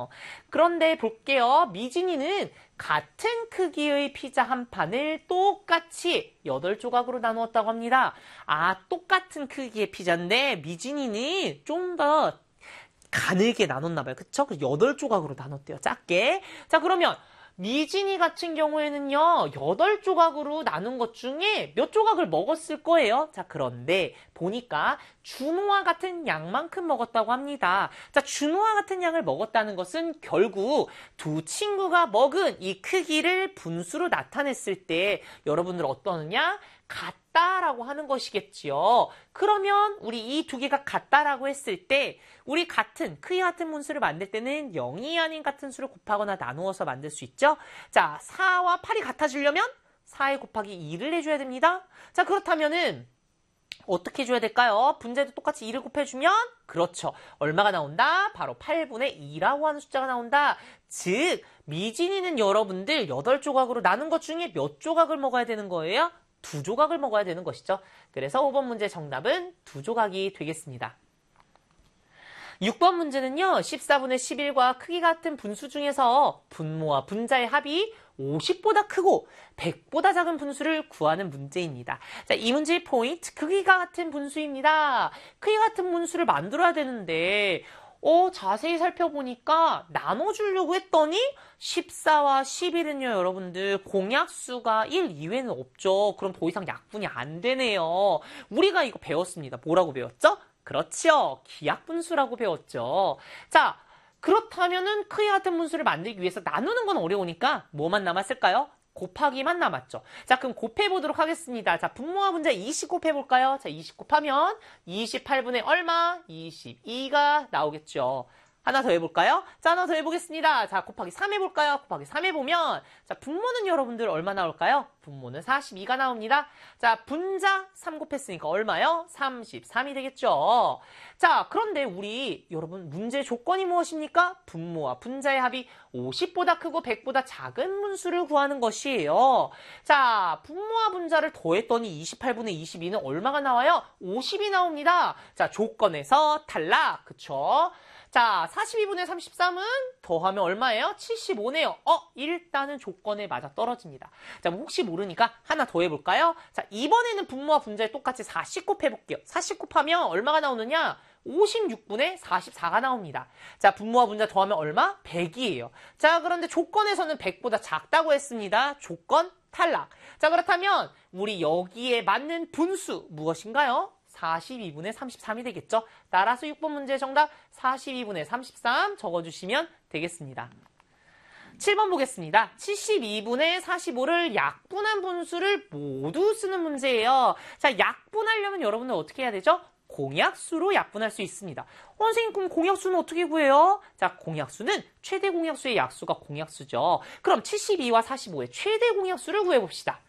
나오네요. 그런데 볼게요. 미진이는 같은 크기의 피자 한 판을 똑같이 8조각으로 나누었다고 합니다. 아, 똑같은 크기의 피자인데 미진이는 좀 더 가늘게 나눴나 봐요. 그쵸? 8조각으로 나눴대요. 작게. 자, 그러면 미진이 같은 경우에는요, 8조각으로 나눈 것 중에 몇 조각을 먹었을 거예요. 자, 그런데 보니까 준호와 같은 양만큼 먹었다고 합니다. 자, 준호와 같은 양을 먹었다는 것은 결국 두 친구가 먹은 이 크기를 분수로 나타냈을 때 여러분들 어떠느냐? 같다라고 하는 것이겠지요. 그러면 우리 이 두 개가 같다라고 했을 때 우리 크기 같은 분수를 만들 때는 0이 아닌 같은 수를 곱하거나 나누어서 만들 수 있죠. 자, 4와 8이 같아지려면 4에 곱하기 2를 해줘야 됩니다. 자, 그렇다면은 어떻게 해줘야 될까요? 분자에도 똑같이 2를 곱해주면 그렇죠. 얼마가 나온다? 바로 8분의 2라고 하는 숫자가 나온다. 즉 미진이는 여러분들 8조각으로 나눈 것 중에 몇 조각을 먹어야 되는 거예요? 2조각을 먹어야 되는 것이죠. 그래서 5번 문제 정답은 2조각이 되겠습니다. 6번 문제는요. 14분의 11과 크기 같은 분수 중에서 분모와 분자의 합이 50보다 크고 100보다 작은 분수를 구하는 문제입니다. 자, 이 문제의 포인트, 크기가 같은 분수입니다. 크기 같은 분수를 만들어야 되는데 자세히 살펴보니까 나눠주려고 했더니 14와 11은요, 여러분들 공약수가 1 이외에는 없죠. 그럼 더 이상 약분이 안 되네요. 우리가 이거 배웠습니다. 뭐라고 배웠죠? 그렇죠. 기약분수라고 배웠죠. 자, 그렇다면은 크기 같은 분수를 만들기 위해서 나누는 건 어려우니까 뭐만 남았을까요? 곱하기만 남았죠. 자, 그럼 곱해보도록 하겠습니다. 자, 분모와 분자 20 곱해볼까요? 자, 20 곱하면 28분의 얼마? 22가 나오겠죠. 하나 더 해볼까요? 자, 하나 더 해보겠습니다. 자, 곱하기 3 해볼까요? 곱하기 3 해보면, 자, 분모는 여러분들 얼마 나올까요? 분모는 42가 나옵니다. 자, 분자 3 곱했으니까 얼마요? 33이 되겠죠. 자, 그런데 우리 여러분 문제 조건이 무엇입니까? 분모와 분자의 합이 50보다 크고 100보다 작은 분수를 구하는 것이에요. 자, 분모와 분자를 더했더니 28분의 22는 얼마가 나와요? 50이 나옵니다. 자, 조건에서 탈락. 그쵸? 자, 42분의 33은 더하면 얼마예요? 75네요. 일단은 조건에 맞아 떨어집니다. 자, 혹시 모르니까 하나 더 해볼까요? 자, 이번에는 분모와 분자에 똑같이 40 곱해볼게요. 40 곱하면 얼마가 나오느냐? 56분의 44가 나옵니다. 자, 분모와 분자 더하면 얼마? 100이에요. 자, 그런데 조건에서는 100보다 작다고 했습니다. 조건 탈락. 자, 그렇다면 우리 여기에 맞는 분수 무엇인가요? 42분의 33이 되겠죠. 따라서 6번 문제 정답 42분의 33 적어주시면 되겠습니다. 7번 보겠습니다. 72분의 45를 약분한 분수를 모두 쓰는 문제예요. 자, 약분하려면 여러분들 어떻게 해야 되죠? 공약수로 약분할 수 있습니다. 선생님, 그럼 공약수는 어떻게 구해요? 자, 공약수는 최대 공약수의 약수가 공약수죠. 그럼 72와 45의 최대 공약수를 구해봅시다.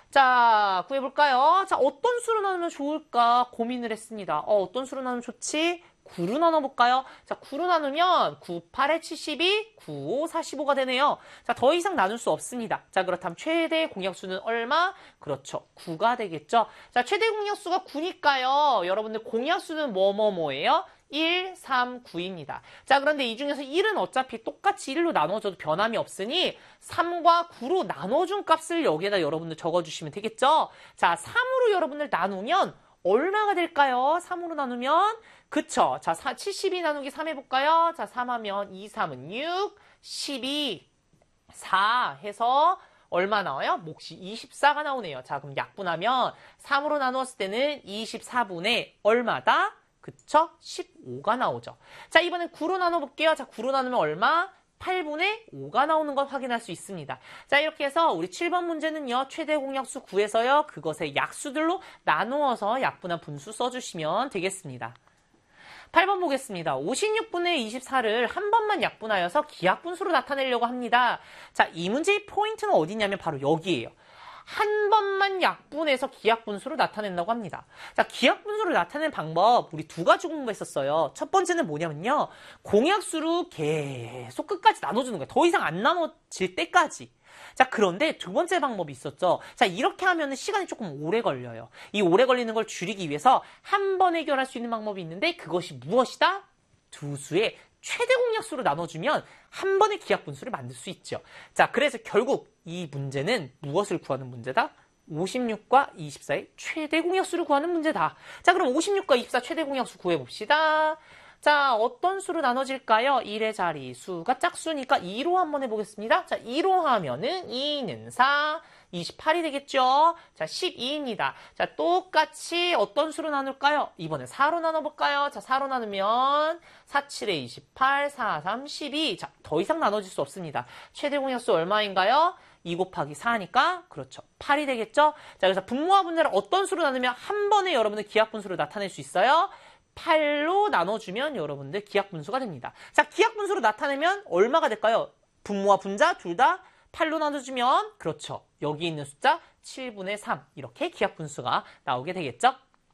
자, 구해볼까요? 자, 어떤 수로 나누면 좋을까 고민을 했습니다. 어떤 수로 나누면 좋지? 9로 나눠볼까요? 자, 9로 나누면 9, 8에 72, 9, 5, 45가 되네요. 자, 더 이상 나눌 수 없습니다. 자, 그렇다면 최대 공약수는 얼마? 그렇죠. 9가 되겠죠. 자, 최대 공약수가 9니까요. 여러분들 공약수는 뭐예요? 1, 3, 9입니다. 자, 그런데 이 중에서 1은 어차피 똑같이 1로 나눠줘도 변함이 없으니 3과 9로 나눠준 값을 여기에다 여러분들 적어주시면 되겠죠? 자, 3으로 여러분들 나누면 얼마가 될까요? 3으로 나누면 그쵸. 자, 72 나누기 3 해볼까요? 자, 3하면 2, 3은 6, 12, 4 해서 얼마 나와요? 몫이 24가 나오네요. 자, 그럼 약분하면 3으로 나누었을 때는 24분의 얼마다? 그쵸? 15가 나오죠. 자, 이번엔 9로 나눠볼게요. 자, 9로 나누면 얼마? 8분의 5가 나오는 걸 확인할 수 있습니다. 자, 이렇게 해서 우리 7번 문제는요. 최대 공약수 구해서요. 그것의 약수들로 나누어서 약분한 분수 써주시면 되겠습니다. 8번 보겠습니다. 56분의 24를 한 번만 약분하여서 기약분수로 나타내려고 합니다. 자, 이 문제의 포인트는 어디냐면 바로 여기예요. 한 번만 약분해서 기약분수로 나타낸다고 합니다. 자, 기약분수를 나타내는 방법 우리 두 가지 공부했었어요. 첫 번째는 뭐냐면요. 공약수로 계속 끝까지 나눠주는 거예요. 더 이상 안 나눠질 때까지. 자, 그런데 두 번째 방법이 있었죠. 자, 이렇게 하면 시간이 조금 오래 걸려요. 이 오래 걸리는 걸 줄이기 위해서 한 번 해결할 수 있는 방법이 있는데 그것이 무엇이다? 두 수의 최대 공약수로 나눠주면 한 번에 기하분수를 만들 수 있죠. 자, 그래서 결국 이 문제는 무엇을 구하는 문제다? 56과 24의 최대 공약수를 구하는 문제다. 자, 그럼 56과 24 최대 공약수 구해봅시다. 자, 어떤 수로 나눠질까요? 1의 자리 수가 짝수니까 2로 한번 해보겠습니다. 자, 2로 하면은 2는 4, 28이 되겠죠? 자, 12입니다. 자, 똑같이 어떤 수로 나눌까요? 이번에 4로 나눠볼까요? 자, 4로 나누면 4, 7에 28, 4, 3, 12. 자, 더 이상 나눠질 수 없습니다. 최대 공약수 얼마인가요? 2 곱하기 4니까 그렇죠. 8이 되겠죠? 자, 그래서 분모와 분자를 어떤 수로 나누면 한 번에 여러분들 기하분수를 나타낼 수 있어요? 8로 나눠주면 여러분들 기하분수가 됩니다. 자, 기하분수로 나타내면 얼마가 될까요? 분모와 분자 둘 다 8로 나눠주면 그렇죠. 여기 있는 숫자 7분의 3 이렇게 기하분수가 나오게 되겠죠?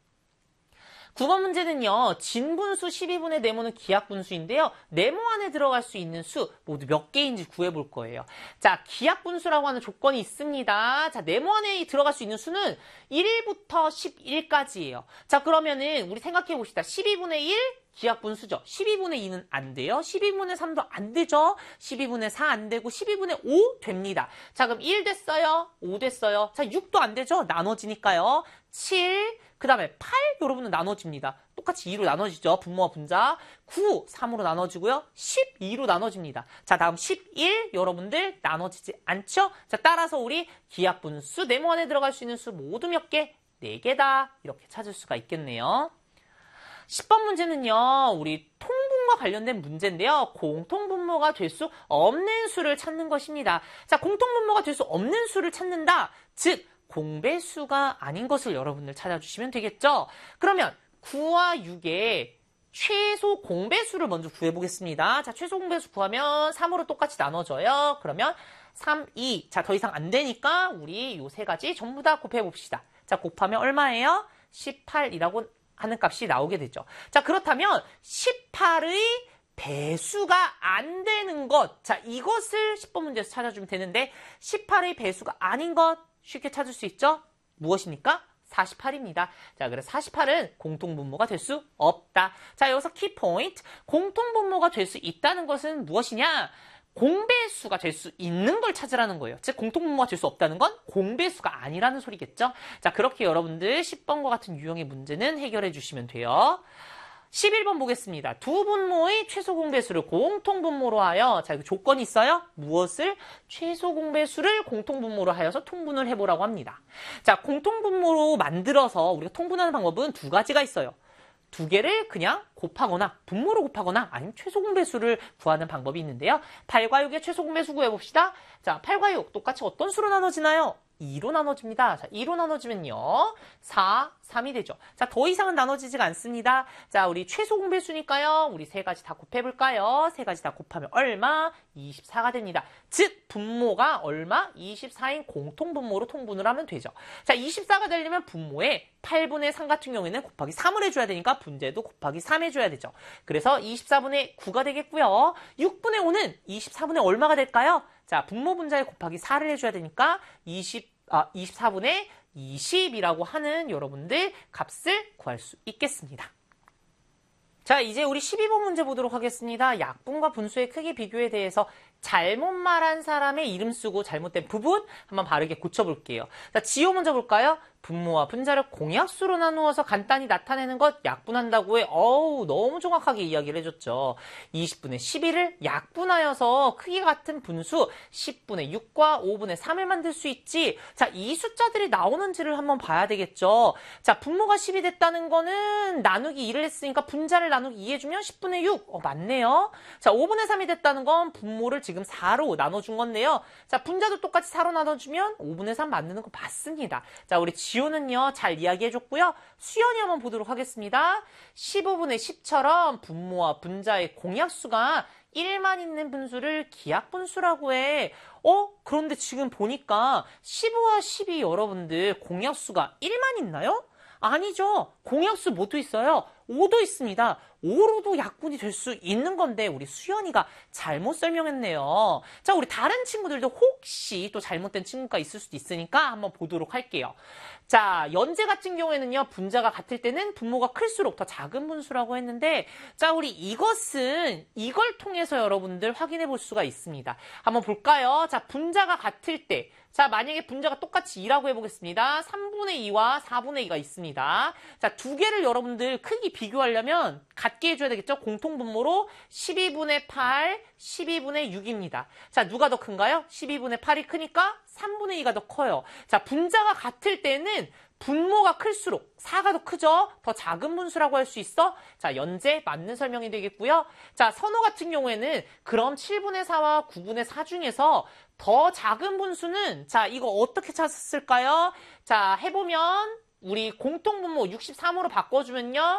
9번 문제는요. 진분수 12분의 네모는 기하분수인데요. 네모 안에 들어갈 수 있는 수 모두 몇 개인지 구해볼 거예요. 자, 기하분수라고 하는 조건이 있습니다. 자, 네모 안에 들어갈 수 있는 수는 1부터 11까지예요. 자, 그러면은 우리 생각해 봅시다. 12분의 1 기하분수죠. 12분의 2는 안 돼요. 12분의 3도 안 되죠. 12분의 4 안 되고 12분의 5 됩니다. 자, 그럼 1 됐어요. 5 됐어요. 자, 6도 안 되죠. 나눠지니까요. 7, 그 다음에 8 여러분은 나눠집니다. 똑같이 2로 나눠지죠. 분모와 분자. 9, 3으로 나눠지고요. 12로 나눠집니다. 자, 다음 11 여러분들 나눠지지 않죠? 자, 따라서 우리 기하분수 네모 안에 들어갈 수 있는 수 모두 몇 개? 4개다. 이렇게 찾을 수가 있겠네요. 10번 문제는요. 우리 통분모와 관련된 문제인데요. 공통분모가 될 수 없는 수를 찾는 것입니다. 자, 공통분모가 될 수 없는 수를 찾는다. 즉, 공배수가 아닌 것을 여러분들 찾아주시면 되겠죠. 그러면 9와 6의 최소 공배수를 먼저 구해보겠습니다. 자, 최소 공배수 구하면 3으로 똑같이 나눠져요. 그러면 3, 2. 자, 더 이상 안 되니까 우리 요 세 가지 전부 다 곱해봅시다. 자, 곱하면 얼마예요? 18이라고 하는 값이 나오게 되죠. 자, 그렇다면 18의 배수가 안 되는 것. 자, 이것을 10번 문제에서 찾아주면 되는데 18의 배수가 아닌 것 쉽게 찾을 수 있죠? 무엇입니까? 48입니다. 자, 그래서 48은 공통분모가 될 수 없다. 자, 여기서 키포인트. 공통분모가 될 수 있다는 것은 무엇이냐? 공배수가 될 수 있는 걸 찾으라는 거예요. 즉, 공통분모가 될 수 없다는 건 공배수가 아니라는 소리겠죠? 자, 그렇게 여러분들 10번과 같은 유형의 문제는 해결해 주시면 돼요. 11번 보겠습니다. 두 분모의 최소 공배수를 공통분모로 하여, 자, 여기 조건이 있어요. 무엇을? 최소 공배수를 공통분모로 하여서 통분을 해보라고 합니다. 자, 공통분모로 만들어서 우리가 통분하는 방법은 두 가지가 있어요. 두 개를 그냥 곱하거나 분모로 곱하거나 아니면 최소 공배수를 구하는 방법이 있는데요. 8과 6의 최소 공배수 구해봅시다. 자, 8과 6 똑같이 어떤 수로 나눠지나요? 2로 나눠집니다. 자, 2로 나눠지면요. 4, 3이 되죠. 자, 더 이상은 나눠지지가 않습니다. 자, 우리 최소 공배수니까요. 우리 세 가지 다 곱해볼까요? 세 가지 다 곱하면 얼마? 24가 됩니다. 즉, 분모가 얼마? 24인 공통분모로 통분을 하면 되죠. 자, 24가 되려면 분모에 8분의 3 같은 경우에는 곱하기 3을 해줘야 되니까 분제도 곱하기 3 해줘야 되죠. 그래서 24분의 9가 되겠고요. 6분의 5는 24분의 얼마가 될까요? 자, 분모 분자에 곱하기 4를 해줘야 되니까 24분의 20이라고 하는 여러분들 값을 구할 수 있겠습니다. 자, 이제 우리 12번 문제 보도록 하겠습니다. 약분과 분수의 크기 비교에 대해서 잘못 말한 사람의 이름 쓰고 잘못된 부분 한번 바르게 고쳐볼게요. 자, 지호 먼저 볼까요? 분모와 분자를 공약수로 나누어서 간단히 나타내는 것 약분한다고 해. 어우, 너무 정확하게 이야기를 해줬죠. 20분의 11을 약분하여서 크기가 같은 분수 10분의 6과 5분의 3을 만들 수 있지. 자, 이 숫자들이 나오는지를 한번 봐야 되겠죠. 자, 분모가 10이 됐다는 거는 나누기 2를 했으니까 분자를 나누기 2 해주면 10분의 6. 맞네요. 자, 5분의 3이 됐다는 건 분모를 지금 4로 나눠준 건데요. 자, 분자도 똑같이 4로 나눠주면 5분의 3 만드는 거 맞습니다. 자, 우리 지호는요, 잘 이야기해줬고요. 수연이 한번 보도록 하겠습니다. 15분의 10처럼 분모와 분자의 공약수가 1만 있는 분수를 기하분수라고 해. 그런데 지금 보니까 15와 10이 여러분들 공약수가 1만 있나요? 아니죠. 공약수 뭐도 있어요? 5도 있습니다. 5로도 약분이 될 수 있는 건데 우리 수연이가 잘못 설명했네요. 자, 우리 다른 친구들도 혹시 또 잘못된 친구가 있을 수도 있으니까 한번 보도록 할게요. 자, 연재 같은 경우에는요, 분자가 같을 때는 분모가 클수록 더 작은 분수라고 했는데, 자, 우리 이걸 통해서 여러분들 확인해 볼 수가 있습니다. 한번 볼까요? 자, 분자가 같을 때, 자, 만약에 분자가 똑같이 2라고 해보겠습니다. 3분의 2와 4분의 2가 있습니다. 자, 두 개를 여러분들 크기 비교하려면 같게 해줘야 되겠죠? 공통분모로 12분의 8, 12분의 6입니다. 자, 누가 더 큰가요? 12분의 8이 크니까 3분의 2가 더 커요. 자, 분자가 같을 때는 분모가 클수록 4가 더 크죠? 더 작은 분수라고 할 수 있어? 자, 연재 맞는 설명이 되겠고요. 자, 선호 같은 경우에는 그럼 7분의 4와 9분의 4 중에서 더 작은 분수는 자, 이거 어떻게 찾았을까요? 자, 해보면 우리 공통분모 63으로 바꿔주면요.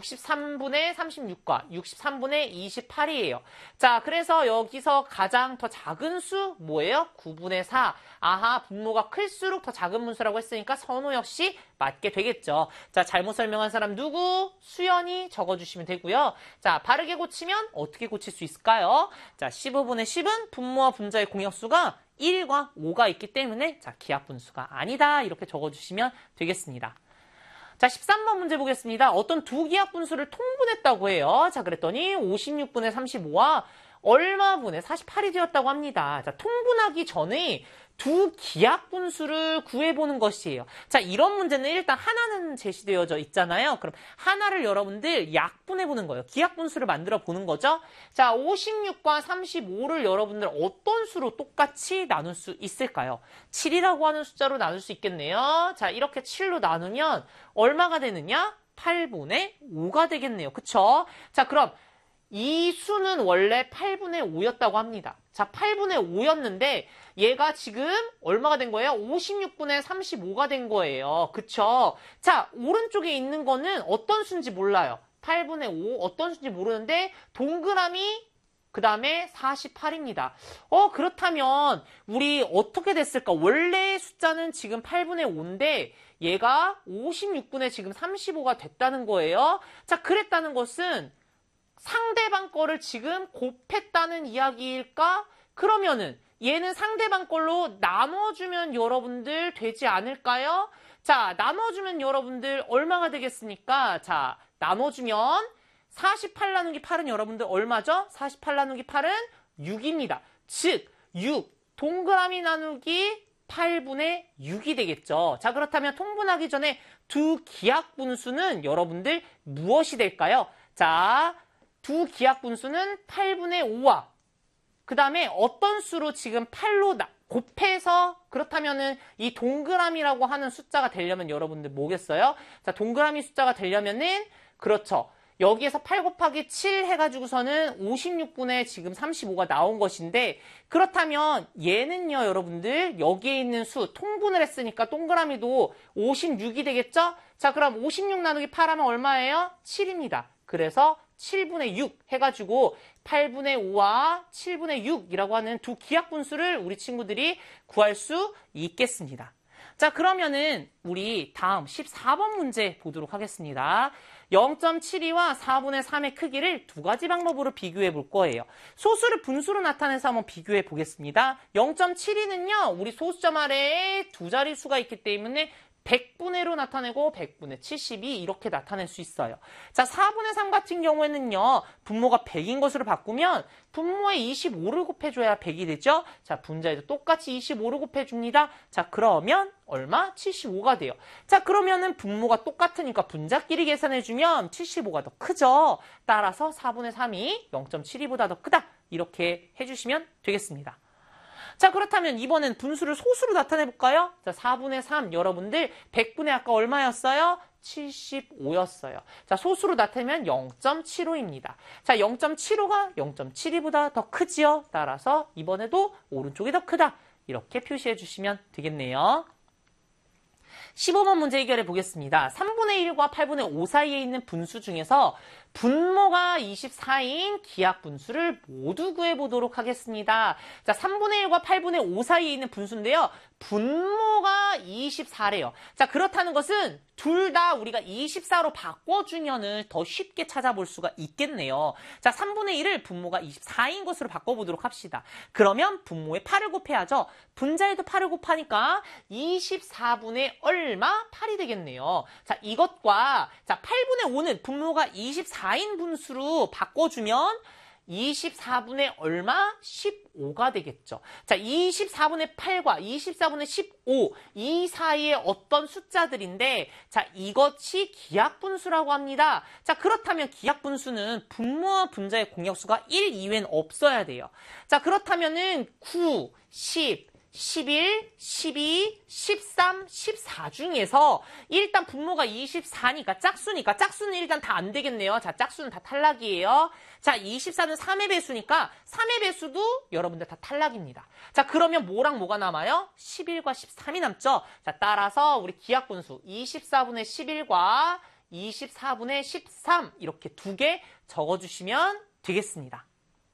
63분의 36과 63분의 28이에요. 자, 그래서 여기서 가장 더 작은 수 뭐예요? 9분의 4. 아하, 분모가 클수록 더 작은 분수라고 했으니까 선호 역시 맞게 되겠죠. 자, 잘못 설명한 사람 누구? 수연이 적어주시면 되고요. 자, 바르게 고치면 어떻게 고칠 수 있을까요? 자, 15분의 10은 분모와 분자의 공역수가 1과 5가 있기 때문에 자, 기하분수가 아니다. 이렇게 적어주시면 되겠습니다. 자, 13번 문제 보겠습니다. 어떤 두 기하분수를 통분했다고 해요. 자, 그랬더니 56분의 35와 얼마분의 48이 되었다고 합니다. 자, 통분하기 전에 두 기하분수를 구해보는 것이에요. 자, 이런 문제는 일단 하나는 제시되어져 있잖아요. 그럼 하나를 여러분들 약분해보는 거예요. 기하분수를 만들어 보는 거죠. 자, 56과 35를 여러분들 어떤 수로 똑같이 나눌 수 있을까요? 7이라고 하는 숫자로 나눌 수 있겠네요. 자, 이렇게 7로 나누면 얼마가 되느냐? 8분의 5가 되겠네요. 그쵸? 자, 그럼 이 수는 원래 8분의 5였다고 합니다. 자, 8분의 5였는데 얘가 지금 얼마가 된 거예요? 56분의 35가 된 거예요. 그쵸? 자, 오른쪽에 있는 거는 어떤 수인지 몰라요. 8분의 5 어떤 수인지 모르는데 동그라미 그 다음에 48입니다. 그렇다면 우리 어떻게 됐을까? 원래 숫자는 지금 8분의 5인데 얘가 56분의 지금 35가 됐다는 거예요. 자, 그랬다는 것은 상대방 거를 지금 곱했다는 이야기일까? 그러면은 얘는 상대방 걸로 나눠주면 여러분들 되지 않을까요? 자, 나눠주면 여러분들 얼마가 되겠습니까? 자, 나눠주면 48 나누기 8은 여러분들 얼마죠? 48 나누기 8은 6입니다. 즉, 6 동그라미 나누기 8분의 6이 되겠죠. 자, 그렇다면 통분하기 전에 두 기하분수는 여러분들 무엇이 될까요? 자, 두 기하분수는 8분의 5와 그 다음에 어떤 수로 지금 8로 곱해서 그렇다면은 이 동그라미라고 하는 숫자가 되려면 여러분들 뭐겠어요? 자, 동그라미 숫자가 되려면은 그렇죠. 여기에서 8 곱하기 7 해가지고서는 56분의 지금 35가 나온 것인데 그렇다면 얘는요 여러분들 여기에 있는 수 통분을 했으니까 동그라미도 56이 되겠죠? 자, 그럼 56 나누기 8 하면 얼마예요? 7입니다. 그래서 7분의 6 해가지고 8분의 5와 7분의 6이라고 하는 두 기하분수를 우리 친구들이 구할 수 있겠습니다. 자, 그러면은 우리 다음 14번 문제 보도록 하겠습니다. 0.72와 4분의 3의 크기를 두 가지 방법으로 비교해 볼 거예요. 소수를 분수로 나타내서 한번 비교해 보겠습니다. 0.72는요, 우리 소수점 아래에 두 자릿수가 있기 때문에 100분의로 나타내고 100분의 72 이렇게 나타낼 수 있어요. 자, 4분의 3 같은 경우에는요. 분모가 100인 것으로 바꾸면 분모에 25를 곱해줘야 100이 되죠. 자, 분자에도 똑같이 25를 곱해줍니다. 자, 그러면 얼마? 75가 돼요. 자, 그러면은 분모가 똑같으니까 분자끼리 계산해주면 75가 더 크죠. 따라서 4분의 3이 0.72보다 더 크다. 이렇게 해주시면 되겠습니다. 자, 그렇다면 이번엔 분수를 소수로 나타내볼까요? 자, 4분의 3 여러분들 100분의 아까 얼마였어요? 75였어요. 자, 소수로 나타내면 0.75입니다. 자, 0.75가 0.72보다 더 크지요? 따라서 이번에도 오른쪽이 더 크다. 이렇게 표시해 주시면 되겠네요. 15번 문제 해결해 보겠습니다. 3분의 1과 8분의 5 사이에 있는 분수 중에서 분모가 24인 기하 분수를 모두 구해보도록 하겠습니다. 자, 3분의 1과 8분의 5 사이에 있는 분수인데요. 분모가 24래요. 자, 그렇다는 것은 둘 다 우리가 24로 바꿔주면은 더 쉽게 찾아볼 수가 있겠네요. 자, 3분의 1을 분모가 24인 것으로 바꿔보도록 합시다. 그러면 분모에 8을 곱해야죠. 분자에도 8을 곱하니까 24분의 얼마? 8이 되겠네요. 자, 이것과 자 8분의 5는 분모가 24인 분수로 바꿔주면 24분의 얼마? 15가 되겠죠. 자, 24분의 8과 24분의 15, 이 사이에 어떤 숫자들인데, 자, 이것이 기하분수라고 합니다. 자, 그렇다면 기하분수는 분모와 분자의 공약수가 1 이외엔 없어야 돼요. 자, 그렇다면은 9, 10, 11, 12, 13, 14 중에서 일단 분모가 24니까 짝수는 일단 다 안 되겠네요. 자, 짝수는 다 탈락이에요. 자, 24는 3의 배수니까 3의 배수도 여러분들 다 탈락입니다. 자, 그러면 뭐랑 뭐가 남아요? 11과 13이 남죠. 자, 따라서 우리 기하분수 24분의 11과 24분의 13 이렇게 두 개 적어주시면 되겠습니다.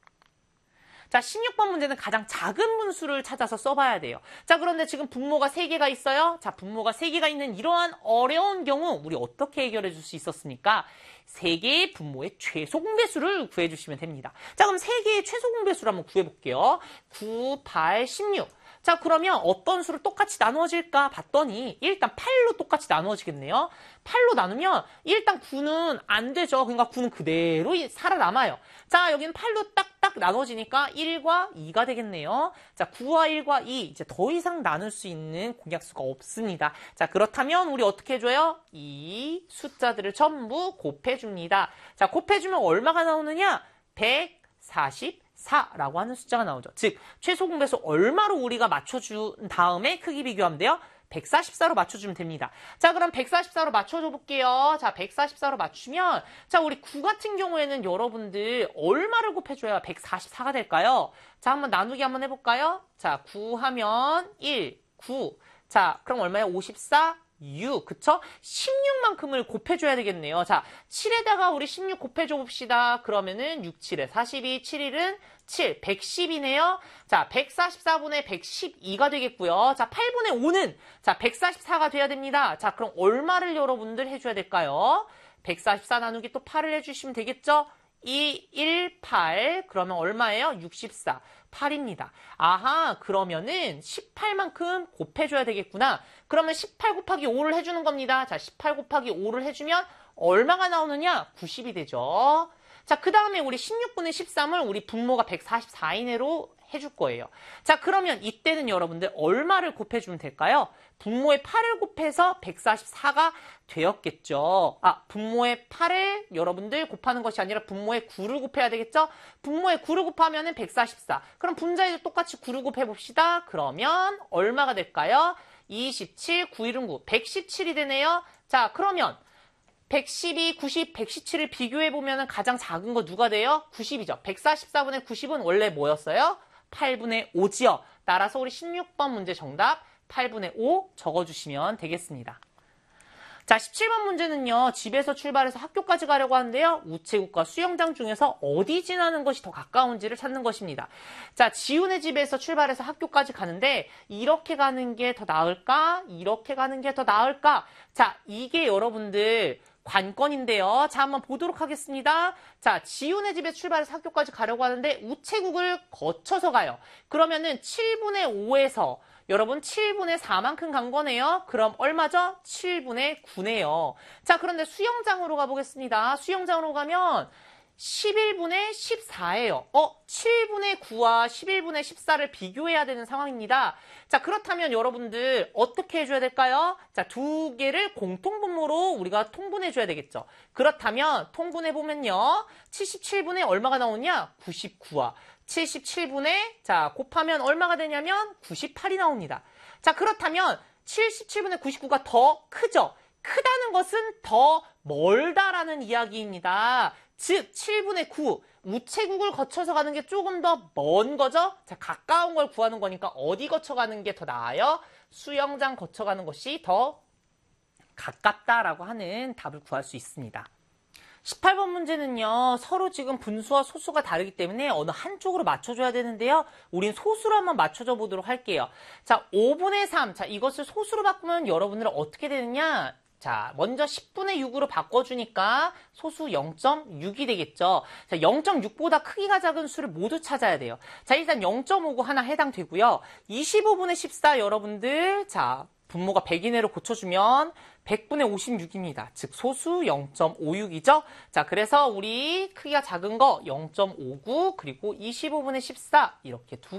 자, 16번 문제는 가장 작은 분수를 찾아서 써봐야 돼요. 자, 그런데 지금 분모가 3개가 있어요. 자, 분모가 3개가 있는 이러한 어려운 경우 우리 어떻게 해결해 줄 수 있었습니까? 3개의 분모의 최소 공배수를 구해주시면 됩니다. 자, 그럼 3개의 최소 공배수를 한번 구해볼게요. 9, 8, 16. 자, 그러면 어떤 수로 똑같이 나누어질까 봤더니 일단 8로 똑같이 나누어지겠네요. 8로 나누면 일단 9는 안 되죠. 그러니까 9는 그대로 살아남아요. 자, 여기는 8로 딱딱 나눠지니까 1과 2가 되겠네요. 자, 9와 1과 2 이제 더 이상 나눌 수 있는 공약수가 없습니다. 자, 그렇다면 우리 어떻게 해줘요? 이 숫자들을 전부 곱해줍니다. 자, 곱해주면 얼마가 나오느냐? 144라고 하는 숫자가 나오죠. 즉, 최소 공배수 얼마로 우리가 맞춰준 다음에 크기 비교하면 돼요? 144로 맞춰주면 됩니다. 자, 그럼 144로 맞춰줘 볼게요. 자, 144로 맞추면, 자, 우리 9 같은 경우에는 여러분들 얼마를 곱해줘야 144가 될까요? 자, 한번 나누기 한번 해볼까요? 자, 9 하면 1, 9. 자, 그럼 얼마예요? 54, 6, 그쵸? 16만큼을 곱해줘야 되겠네요. 자, 7에다가 우리 16 곱해줘 봅시다. 그러면은 6, 7에 42, 7일은 7, 110이네요. 자, 144분의 112가 되겠고요. 자, 8분의 5는 자, 144가 돼야 됩니다. 자, 그럼 얼마를 여러분들 해줘야 될까요? 144 나누기 또 8을 해주시면 되겠죠? 2, 1, 8. 그러면 얼마예요? 64. 8입니다. 아하, 그러면은 18만큼 곱해줘야 되겠구나. 그러면 18 곱하기 5를 해주는 겁니다. 자, 18 곱하기 5를 해주면 얼마가 나오느냐? 90이 되죠. 자, 그 다음에 우리 16분의 13을 우리 분모가 144 이내로 해줄 거예요. 자, 그러면 이때는 여러분들 얼마를 곱해주면 될까요? 분모의 8을 곱해서 144가 되었겠죠. 아, 분모의 8을 여러분들 곱하는 것이 아니라 분모의 9를 곱해야 되겠죠? 분모의 9를 곱하면 144. 그럼 분자에도 똑같이 9를 곱해봅시다. 그러면 얼마가 될까요? 27, 9, 1은 9, 117이 되네요. 자, 그러면 112, 90, 117을 비교해보면 가장 작은 거 누가 돼요? 90이죠. 144분의 90은 원래 뭐였어요? 8분의 5지요. 따라서 우리 16번 문제 정답 8분의 5 적어주시면 되겠습니다. 자, 17번 문제는요. 집에서 출발해서 학교까지 가려고 하는데요. 우체국과 수영장 중에서 어디 지나는 것이 더 가까운지를 찾는 것입니다. 자, 지훈의 집에서 출발해서 학교까지 가는데 이렇게 가는 게 더 나을까? 이렇게 가는 게 더 나을까? 자, 이게 여러분들 관건인데요. 자, 한번 보도록 하겠습니다. 자, 지훈의 집에 출발해서 학교까지 가려고 하는데 우체국을 거쳐서 가요. 그러면은 7분의 5에서 여러분 7분의 4만큼 간 거네요. 그럼 얼마죠? 7분의 9네요. 자, 그런데 수영장으로 가보겠습니다. 수영장으로 가면 11분의 14예요. 7분의 9와 11분의 14를 비교해야 되는 상황입니다. 자, 그렇다면 여러분들 어떻게 해줘야 될까요? 자, 두 개를 공통분모로 우리가 통분해줘야 되겠죠. 그렇다면 통분해보면요. 77분의 얼마가 나오냐? 99와 77분의 자 곱하면 얼마가 되냐면 98이 나옵니다. 자, 그렇다면 77분의 99가 더 크죠? 크다는 것은 더 멀다라는 이야기입니다. 즉 7분의 9 우체국을 거쳐서 가는 게 조금 더 먼 거죠? 자, 가까운 걸 구하는 거니까 어디 거쳐가는 게 더 나아요? 수영장 거쳐가는 것이 더 가깝다라고 하는 답을 구할 수 있습니다. 18번 문제는요, 서로 지금 분수와 소수가 다르기 때문에 어느 한쪽으로 맞춰줘야 되는데요. 우린 소수로 한번 맞춰줘 보도록 할게요. 자, 5분의 3. 자, 이것을 소수로 바꾸면 여러분들은 어떻게 되느냐? 자, 먼저 10분의 6으로 바꿔주니까 소수 0.6이 되겠죠. 자, 0.6보다 크기가 작은 수를 모두 찾아야 돼요. 자, 일단 0.5가 하나 해당되고요. 25분의 14 여러분들, 자, 분모가 100 이내로 고쳐주면 100분의 56입니다. 즉 소수 0.56이죠. 자, 그래서 우리 크기가 작은 거 0.59 그리고 25분의 14 이렇게 두